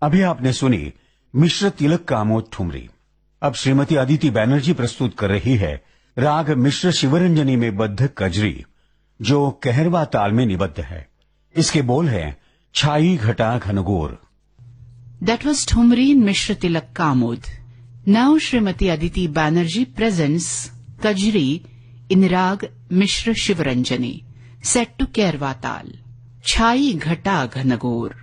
अभी आपने सुनी मिश्र तिलक कामोद ठुमरी। अब श्रीमती अदिति बैनर्जी प्रस्तुत कर रही है राग मिश्र शिवरंजनी में बद्ध कजरी, जो कहरवा ताल में निबद्ध है। इसके बोल हैं छाई घटा घनघोर। That was Thumri in Mishra Tilak Kamod. Now Srimati Aditi Banerjee presents Kajri in Rag Mishra Shivaranjani, set to Kairwa Tal. Chai Ghata Ghanagor.